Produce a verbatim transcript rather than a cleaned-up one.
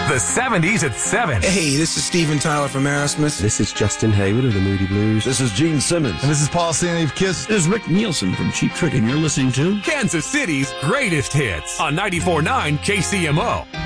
The seventies at seven. Hey, this is Steven Tyler from Aerosmith. This is Justin Hayward of the Moody Blues. This is Gene Simmons. And this is Paul Stanley of Kiss. This is Rick Nielsen from Cheap Trick, and you're listening to Kansas City's greatest hits on ninety-four point nine K C M O.